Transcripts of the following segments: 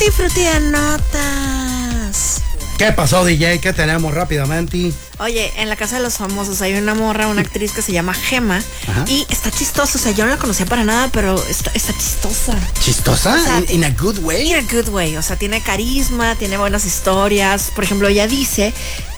Frutti de notas. ¿Qué pasó, DJ? ¿Qué tenemos rápidamente? Oye, en la casa de los famosos hay una morra, una actriz que se llama Gemma. Ajá. Y está chistosa, o sea, yo no la conocía para nada, pero está chistosa. ¿Chistosa? O sea, ¿In a good way? In a good way, o sea, tiene carisma, tiene buenas historias. Por ejemplo, ella dice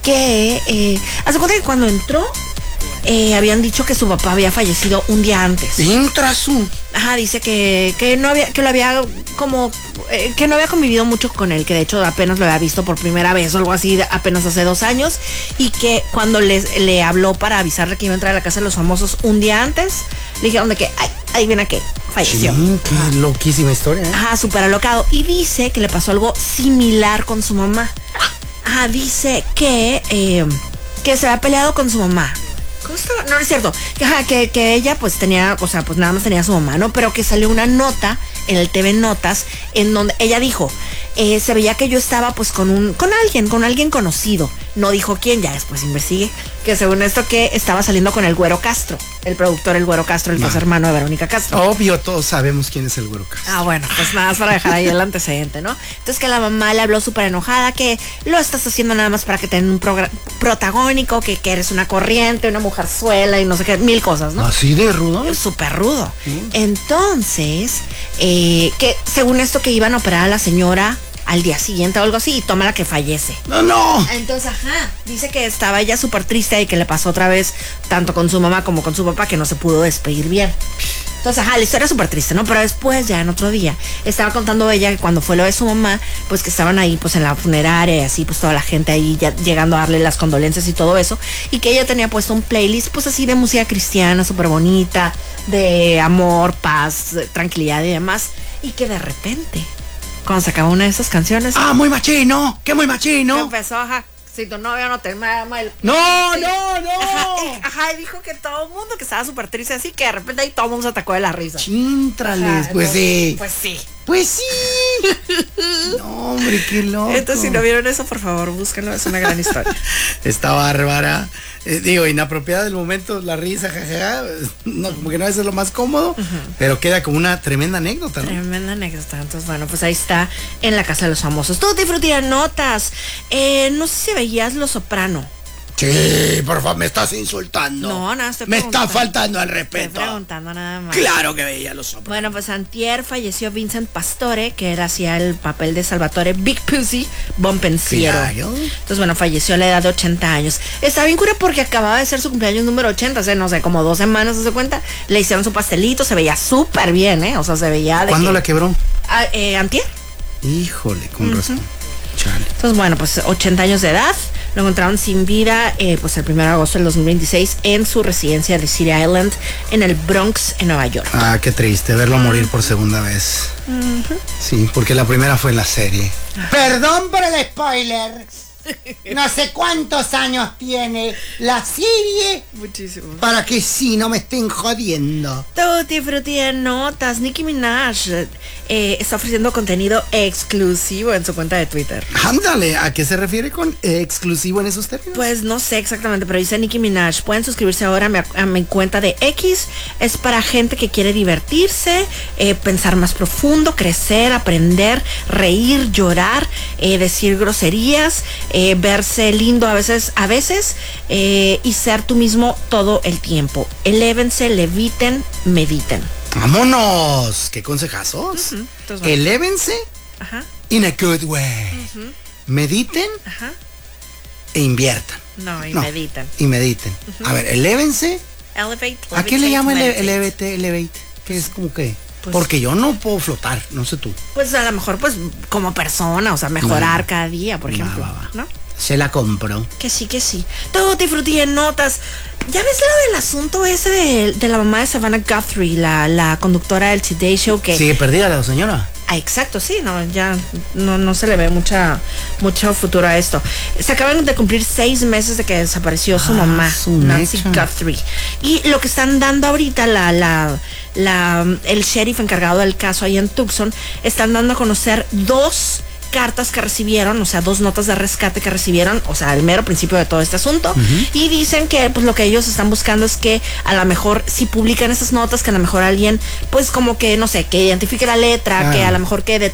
que, hace cuenta que cuando entró, habían dicho que su papá había fallecido un día antes. Ajá, dice que no había, que lo había como, que no había convivido mucho con él, que de hecho apenas lo había visto por primera vez o algo así, apenas hace 2 años, y que cuando le habló para avisarle que iba a entrar a la casa de los famosos un día antes, le dijeron de que, ahí viene que falleció. Sí, qué loquísima historia, ¿eh? Ajá, súper alocado. Y dice que le pasó algo similar con su mamá. Ajá, dice que se había peleado con su mamá. No, es cierto. Que ella pues tenía, o sea, pues nada más tenía a su mamá, ¿no? Pero que salió una nota en el TV Notas en donde ella dijo, se veía que yo estaba pues con alguien conocido. No dijo quién, ya después investigué. Que según esto que estaba saliendo con el Güero Castro, el productor el Güero Castro, el que es hermano de Verónica Castro. Obvio, todos sabemos quién es el Güero Castro. Ah, bueno, pues nada más para dejar ahí el antecedente, ¿no? Entonces que la mamá le habló súper enojada, que lo estás haciendo nada más para que tenga un protagónico, que eres una corriente, una mujerzuela y no sé qué, 1000 cosas, ¿no? ¿Así de rudo? Súper rudo. Entonces, que según esto que iban a operar a la señora al día siguiente o algo así, y toma la que fallece. ¡No! Entonces, dice que estaba ella súper triste y que le pasó otra vez, tanto con su mamá como con su papá, que no se pudo despedir bien. Entonces, la historia es súper triste, ¿no? Pero después, ya en otro día, estaba contando ella que cuando fue lo de su mamá, pues que estaban ahí, pues en la funeraria y así, pues toda la gente ahí ya llegando a darle las condolencias y todo eso, y que ella tenía puesto un playlist, pues así de música cristiana, súper bonita, de amor, paz, tranquilidad y demás, y que de repente, cuando se acabó una de esas canciones... ¡Ah, muy machino! ¡Qué muy machino! Empezó, si tu novio no te ama el... ¡No! Y dijo que todo el mundo que estaba súper triste, así que de repente ahí todo el mundo se atacó de la risa. Chintrales, pues sí. Pues sí. No, hombre, qué loco. Entonces, si no vieron eso, por favor, búsquenlo, es una gran historia. Está bárbara. Inapropiada del momento, la risa, jajaja. No, como que no es lo más cómodo, pero queda como una tremenda anécdota, ¿no? Tremenda anécdota. Entonces, bueno, pues ahí está en la casa de los famosos. Tutti frutti de notas. No sé si veías Los Soprano. Sí, por favor, me estás insultando. No, nada, me está faltando al respeto. Estoy preguntando nada más. Claro que veía Los Sopranos. Bueno, pues antier falleció Vincent Pastore, que él hacía el papel de Salvatore Big Pussy Bonpensiero. Claro. Entonces, bueno, falleció a la edad de 80 años. Está bien cura porque acababa de ser su cumpleaños número 80, o sea, no sé, como 2 semanas, ¿se cuenta? Le hicieron su pastelito, se veía súper bien, ¿eh? O sea, se veía de ¿Cuándo la quebró? Antier. Híjole, con razón. Chale. Entonces, bueno, pues 80 años de edad. Lo encontraron sin vida pues el 1 de agosto del 2026 en su residencia de City Island en el Bronx, en Nueva York. Ah, qué triste verlo morir por segunda vez. Sí, porque la primera fue en la serie. Perdón por el spoiler. No sé cuántos años tiene la serie. Muchísimo. Para que sí, no me estén jodiendo. Tutti frutti de notas. Nicki Minaj está ofreciendo contenido exclusivo en su cuenta de Twitter. Ándale, ¿a qué se refiere con exclusivo en esos términos? Pues no sé exactamente, pero dice Nicki Minaj, pueden suscribirse ahora a mi cuenta de X. Es para gente que quiere divertirse, pensar más profundo, crecer, aprender, reír, llorar, decir groserías, verse lindo a veces y ser tú mismo todo el tiempo. Elévense, leviten, mediten. ¡Vámonos! ¡Qué consejazos! Entonces, bueno. Elévense in a good way. Mediten e inviertan. No, mediten. Y mediten. A ver, elévense. Elevate. ¿A qué le llaman elevate? ¿Qué es como que? Pues, porque yo no puedo flotar, no sé tú. Pues a lo mejor, pues, como persona, o sea, mejorar cada día, por ejemplo. ¿No? Se la compro. Que sí. Tutti frutti en notas. ¿Ya ves lo del asunto ese de la mamá de Savannah Guthrie, la conductora del Today Show? Que sigue perdida la señora. Exacto, sí, ya no se le ve mucho futuro a esto. Se acaban de cumplir 6 meses de que desapareció su mamá, Nancy Guthrie. Y lo que están dando ahorita el sheriff encargado del caso ahí en Tucson, están dando a conocer 2 cartas que recibieron, o sea, 2 notas de rescate que recibieron, o sea, al mero principio de todo este asunto, y dicen que pues lo que ellos están buscando es que a lo mejor si publican esas notas, que a lo mejor alguien, pues como que, no sé, que identifique la letra, que a lo mejor que